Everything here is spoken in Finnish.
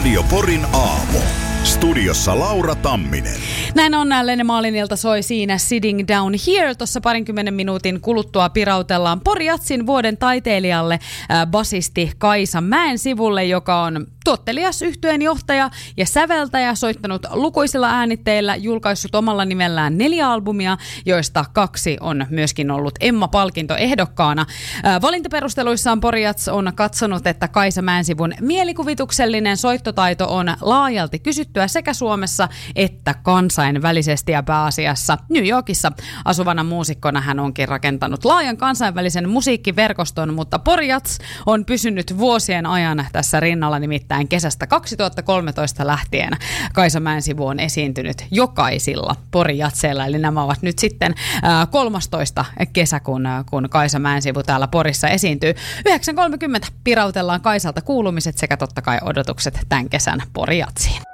Radio Porin aamu. Studiossa Laura Tamminen. Näin on, Lene Maalinilta soi siinä Sitting Down Here. Tuossa 20 minuutin kuluttua pirautellaan Pori Jazsin vuoden taiteilijalle basisti Kaisa Mäensivulle, joka on tuottelias yhtyeen johtaja ja säveltäjä, soittanut lukuisilla äänitteillä, julkaissut omalla nimellään 4 albumia, joista 2 on myöskin ollut Emma-palkintoehdokkaana. Valintaperusteluissaan Pori Jazz on katsonut, että Kaisa Mäensivun mielikuvituksellinen soittotaito on laajalti kysyttyä sekä Suomessa että kansainvälisesti, ja pääasiassa New Yorkissa asuvana muusikkona hän onkin rakentanut laajan kansainvälisen musiikkiverkoston, mutta Pori Jazz on pysynyt vuosien ajan tässä rinnalla, nimittäin kesästä 2013 lähtien Kaisa Mäensivu on esiintynyt jokaisilla Pori Jazzeilla, eli nämä ovat nyt sitten 13. kesä, kun Kaisa Mäensivu täällä Porissa esiintyy. 9.30 pirautellaan Kaisalta kuulumiset sekä totta kai odotukset tämän kesän Pori Jazziin.